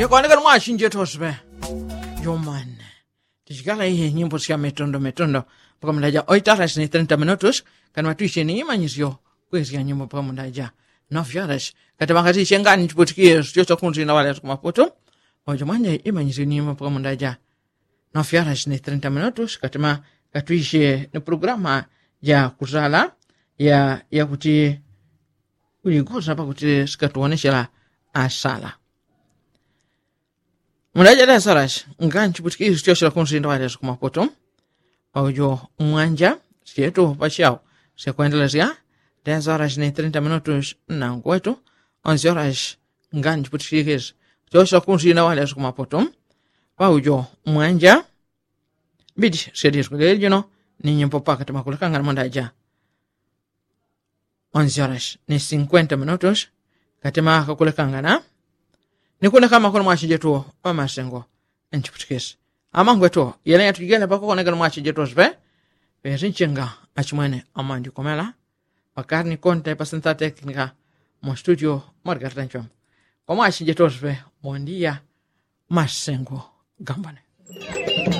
Kuandika mwachinje tosbe. Yoman. Tishikala hii nyimbo siya metondo. Paka mdaja 8 horas ni 30 minutos. Kanwa tuishe ni imanyizyo. Kwezi ya nyimbo paka mdaja 9 horas. Kata wakati shengani chuputikie studio kunzi na wale kumapoto. Ojo manje imanyizyo ni nyimbo paka mdaja 9 horas ni 30 minutos. Kata katuishe ni programa ya kuzala ya kuti ulikosa pa kuti sikatuonesha asala. Mulaja da saras nganchi butiki studio kunzi na wale kumapoto. Ojo mwanja sietu pachao se kuendelezea 10 horas ni 30 minutos na ngwetu 11 horas ngani putikis josha kunzi na wale kumapoto paujo mwanja bidi sedir kugelino ni nyimbo pakati makulaka ngamondaja 11 horas ni 50 minutos katima kakulaka ngana nikuna kama kuna mwachinje tu amasengo enchiputikis amangweto yele yatugela pako koneka mwachinje tu spe Pezinchenga achimwene amandi komela pakarni konta pasanta teknika mo studio Margarita Nchom. Kwa mwachinje tosve mondia masengo gambane.